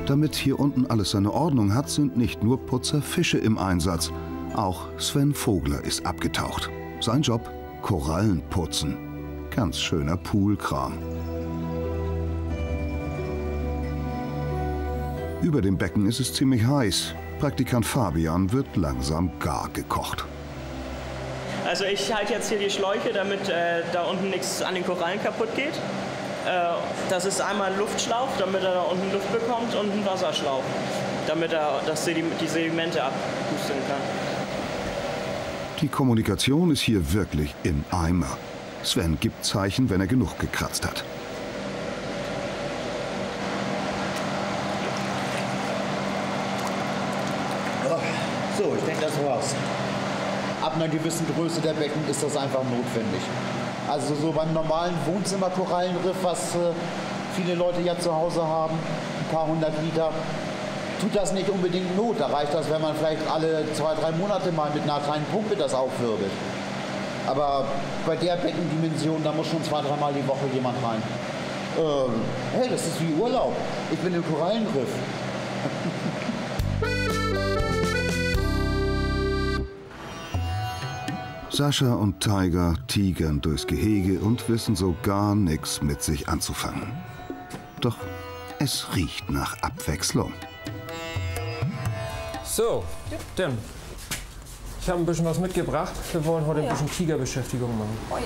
Damit hier unten alles seine Ordnung hat, sind nicht nur Putzerfische im Einsatz. Auch Sven Vogler ist abgetaucht. Sein Job: Korallen putzen. Ganz schöner Poolkram. Über dem Becken ist es ziemlich heiß. Praktikant Fabian wird langsam gar gekocht. Also ich halte jetzt hier die Schläuche, damit da unten nichts an den Korallen kaputt geht. Das ist einmal ein Luftschlauch, damit er da unten Luft bekommt, und ein Wasserschlauch, damit er die Sedimente abpusten kann. Die Kommunikation ist hier wirklich im Eimer. Sven gibt Zeichen, wenn er genug gekratzt hat. So, ich denke, das war's. Ab einer gewissen Größe der Becken ist das einfach notwendig. Also so beim normalen Wohnzimmerkorallenriff, was viele Leute ja zu Hause haben, ein paar hundert Liter, tut das nicht unbedingt Not. Da reicht das, wenn man vielleicht alle 2-3 Monate mal mit einer kleinen Pumpe das aufwirbelt. Aber bei der Beckendimension, da muss schon 2-3 Mal die Woche jemand rein. Hey, das ist wie Urlaub. Ich bin im Korallenriff. Sascha und Tiger tigern durchs Gehege und wissen so gar nichts mit sich anzufangen. Doch es riecht nach Abwechslung. So, Tim, ich habe ein bisschen was mitgebracht. Wir wollen heute ein bisschen Tigerbeschäftigung machen.